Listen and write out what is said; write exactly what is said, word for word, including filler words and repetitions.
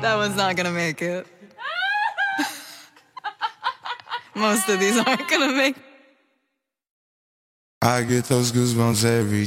That one's not gonna make it. Most of these aren't gonna make it. I get those goosebumps every